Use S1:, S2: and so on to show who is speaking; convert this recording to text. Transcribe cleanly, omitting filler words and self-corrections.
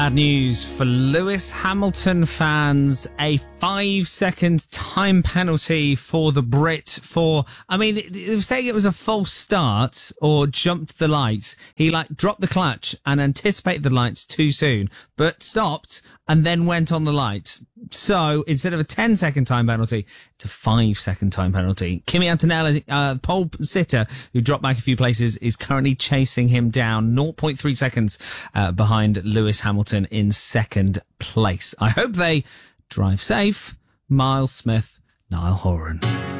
S1: Bad news for Lewis Hamilton fans. A 5-second time penalty for the Brit for, they were saying it was a false start or jumped the lights. He dropped the clutch and anticipated the lights too soon, but stopped and then went on the lights. So instead of a 10-second time penalty, it's a 5-second time penalty. Kimi Antonelli, pole sitter, who dropped back a few places, is currently chasing him down 0.3 seconds behind Lewis Hamilton in second place. I hope they drive safe. Miles Smith, Niall Horan.